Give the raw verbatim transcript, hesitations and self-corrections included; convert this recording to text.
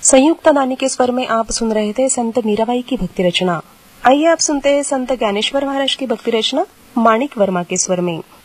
संयुक्त नानी के स्वर में आप सुन रहे थे संत मीराबाई की भक्ति रचना। आइए आप सुनते हैं संत ज्ञानेश्वर महाराज की भक्ति रचना माणिक वर्मा के स्वर में।